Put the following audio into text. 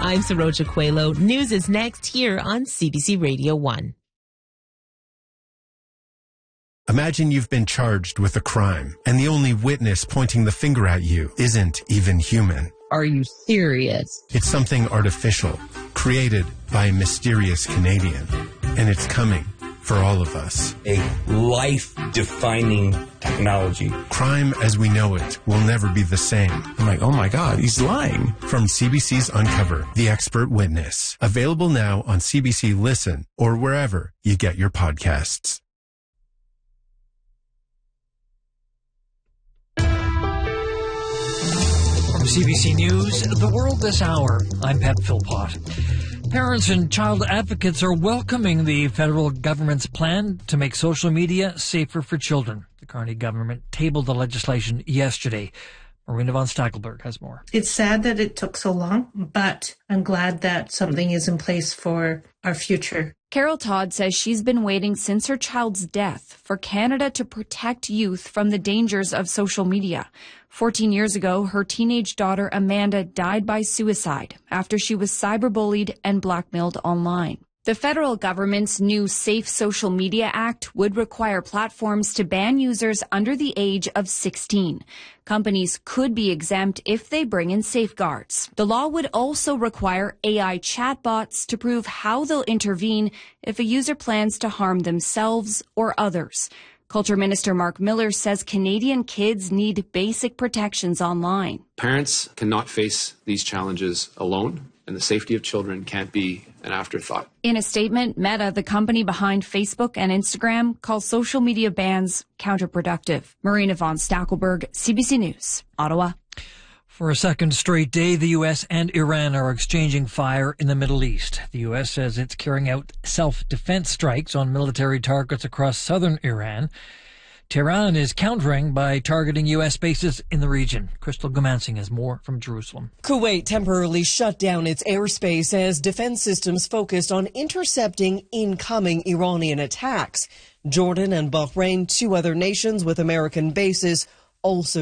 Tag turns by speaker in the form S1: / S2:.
S1: I'm Saroja Coelho. News is next here on CBC Radio 1.
S2: Imagine you've been charged with a crime, and the only witness pointing the finger at you isn't even human.
S3: Are you serious?
S2: It's something artificial, created by a mysterious Canadian, and it's coming for all of us.
S4: A life-defining technology.
S2: Crime as we know it will never be the same.
S5: I'm like, oh my God, he's lying.
S2: From CBC's Uncover, The Expert Witness. Available now on CBC Listen or wherever you get your podcasts.
S6: CBC News, The World This Hour. I'm Pat Philpott. Parents and child advocates are welcoming the federal government's plan to make social media safer for children. The Carney government tabled the legislation yesterday. Marina von Stackelberg has more.
S7: It's sad that it took so long, but I'm glad that something is in place for our future.
S8: Carol Todd says she's been waiting since her child's death for Canada to protect youth from the dangers of social media. 14 years ago, her teenage daughter Amanda died by suicide after she was cyberbullied and blackmailed online. The federal government's new Safe Social Media Act would require platforms to ban users under the age of 16. Companies could be exempt if they bring in safeguards. The law would also require AI chatbots to prove how they'll intervene if a user plans to harm themselves or others. Culture Minister Mark Miller says Canadian kids need basic protections online.
S9: Parents cannot face these challenges alone, and the safety of children can't be an afterthought.
S8: In a statement, Meta, the company behind Facebook and Instagram, calls social media bans counterproductive. Marina von Stackelberg, CBC News, Ottawa.
S6: For a second straight day, the U.S. and Iran are exchanging fire in the Middle East. The U.S. says it's carrying out self-defense strikes on military targets across southern Iran. Tehran is countering by targeting U.S. bases in the region. Crystal Gomansing has more from Jerusalem.
S10: Kuwait temporarily shut down its airspace as defense systems focused on intercepting incoming Iranian attacks. Jordan and Bahrain, two other nations with American bases, also